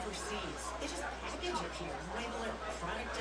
overseas. They just package it here and label it product